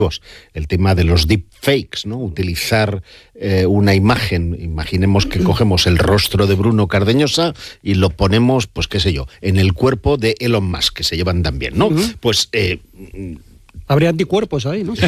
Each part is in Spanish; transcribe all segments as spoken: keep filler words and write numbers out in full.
el tema de los deepfakes, ¿no? Utilizar eh, una imagen, imaginemos que cogemos el rostro de Bruno Cardeñosa y lo ponemos, pues qué sé yo, en el cuerpo de Elon Musk, que se llevan tan bien, ¿no? Uh-huh. Pues... Eh, habría anticuerpos ahí, ¿no?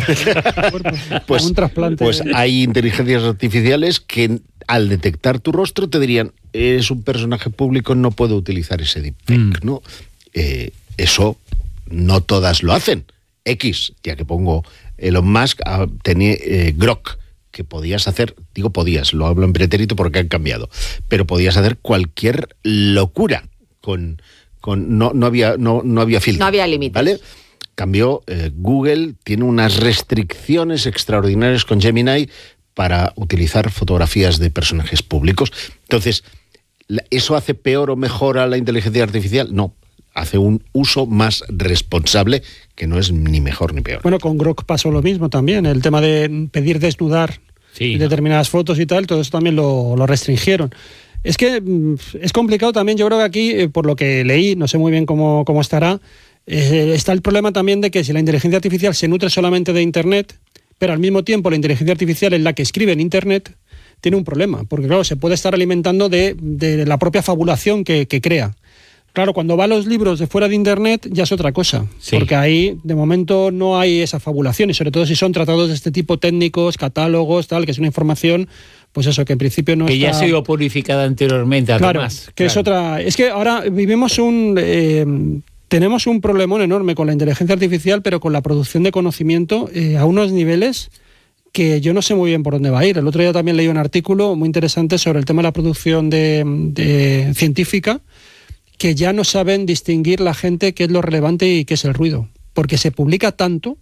pues, un trasplante. Pues hay inteligencias artificiales que al detectar tu rostro te dirían, es un personaje público, no puedo utilizar ese deepfake, mm. ¿no? Eh, eso no todas lo hacen. X, ya que pongo Elon Musk, tenía eh, Grok, que podías hacer, digo podías, lo hablo en pretérito porque han cambiado, pero podías hacer cualquier locura con, con no, no había, no, no había filtro. No había límites. ¿Vale? Cambio, eh, Google tiene unas restricciones extraordinarias con Gemini para utilizar fotografías de personajes públicos. Entonces, ¿eso hace peor o mejor a la inteligencia artificial? No. Hace un uso más responsable, que no es ni mejor ni peor. Bueno, con Grok pasó lo mismo también, el tema de pedir desnudar sí, determinadas ¿no? fotos y tal, todo eso también lo, lo restringieron. Es que es complicado también, yo creo que aquí, por lo que leí, no sé muy bien cómo, cómo estará, eh, está el problema también de que si la inteligencia artificial se nutre solamente de Internet, pero al mismo tiempo la inteligencia artificial es la que escribe en Internet, tiene un problema, porque claro, se puede estar alimentando de, de la propia fabulación que, que crea. Claro, cuando va a los libros de fuera de Internet ya es otra cosa, sí. porque ahí de momento no hay esa fabulación y sobre todo si son tratados de este tipo técnicos, catálogos, tal, que es una información, pues eso, que en principio no que está... ya ha sido purificada anteriormente, claro, además. que claro. es otra... Es que ahora vivimos un... Eh, tenemos un problemón enorme con la inteligencia artificial, pero con la producción de conocimiento eh, a unos niveles que yo no sé muy bien por dónde va a ir. El otro día también leí un artículo muy interesante sobre el tema de la producción de, de científica, que ya no saben distinguir la gente qué es lo relevante y qué es el ruido, porque se publica tanto,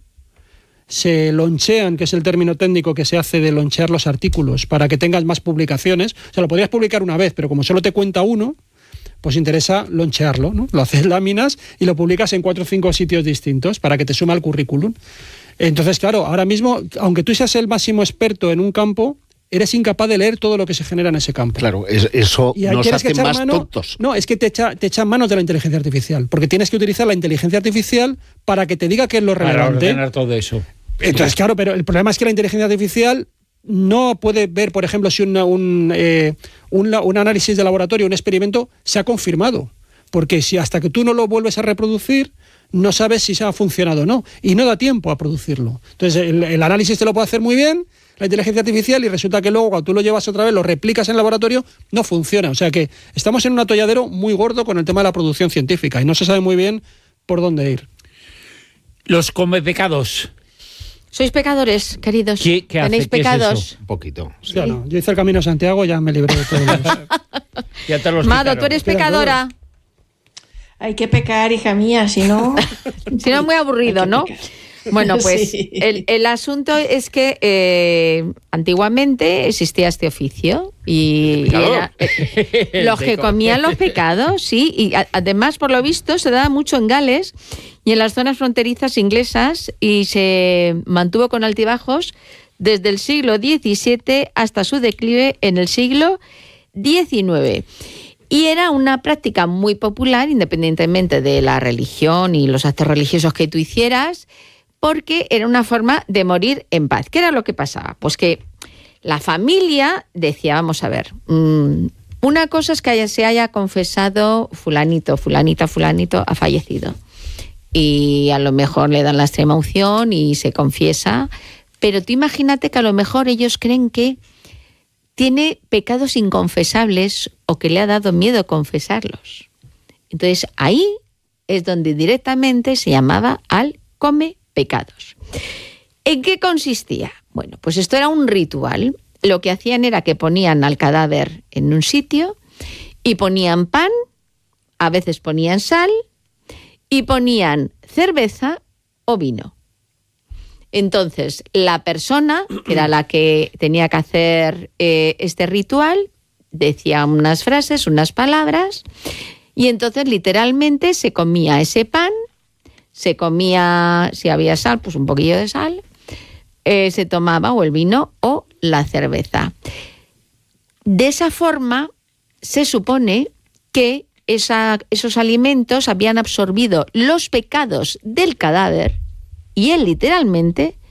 se lonchean, que es el término técnico que se hace de lonchear los artículos para que tengas más publicaciones. O sea, lo podrías publicar una vez, pero como solo te cuenta uno, pues interesa lonchearlo, ¿no? Lo haces láminas y lo publicas en cuatro o cinco sitios distintos para que te suma al currículum. Entonces, claro, ahora mismo, aunque tú seas el máximo experto en un campo, eres incapaz de leer todo lo que se genera en ese campo. Claro, es, eso nos hace más mano, tontos. No, es que te, echa, te echan manos de la inteligencia artificial, porque tienes que utilizar la inteligencia artificial para que te diga qué es lo relevante. Para ordenar todo eso. Entonces, claro, pero el problema es que la inteligencia artificial no puede ver, por ejemplo, si una, un, eh, un, un análisis de laboratorio, un experimento, se ha confirmado. Porque si hasta que tú no lo vuelves a reproducir, no sabes si se ha funcionado o no. Y no da tiempo a producirlo. Entonces, el, el análisis te lo puede hacer muy bien la inteligencia artificial y resulta que luego cuando tú lo llevas otra vez, lo replicas en el laboratorio, no funciona. O sea que estamos en un atolladero muy gordo con el tema de la producción científica y no se sabe muy bien por dónde ir. Los comepecados. ¿Sois pecadores, queridos? ¿Qué, qué ¿Tenéis hace? ¿Qué pecados? Es eso? Un poquito. Sí. Yo no. Yo hice el Camino de Santiago, ya me libré de todo eso. Ya te los Mado, quitaron. ¿tú eres pecadora? Hay que pecar, hija mía, si no... Si no, es muy aburrido, ¿no? Pecar. Bueno, pues sí. el, el asunto es que eh, antiguamente existía este oficio y, y era eh, los que comían los pecados, sí, y a, además, por lo visto, se daba mucho en Gales y en las zonas fronterizas inglesas y se mantuvo con altibajos desde el siglo diecisiete hasta su declive en el siglo diecinueve. Y era una práctica muy popular, independientemente de la religión y los actos religiosos que tú hicieras, porque era una forma de morir en paz. ¿Qué era lo que pasaba? Pues que la familia decía, vamos a ver, mmm, una cosa es que haya, se haya confesado fulanito, fulanita, fulanito ha fallecido. Y a lo mejor le dan la extrema unción y se confiesa, pero tú imagínate que a lo mejor ellos creen que tiene pecados inconfesables o que le ha dado miedo confesarlos. Entonces ahí es donde directamente se llamaba al come pecados. ¿En qué consistía? Bueno, pues esto era un ritual. Lo que hacían era que ponían al cadáver en un sitio y ponían pan, a veces ponían sal y ponían cerveza o vino. Entonces, la persona, que era la que tenía que hacer eh, este ritual, decía unas frases, unas palabras, y entonces literalmente se comía ese pan, se comía, si había sal, pues un poquillo de sal, eh, se tomaba o el vino o la cerveza. De esa forma, se supone que esa, esos alimentos habían absorbido los pecados del cadáver y él literalmente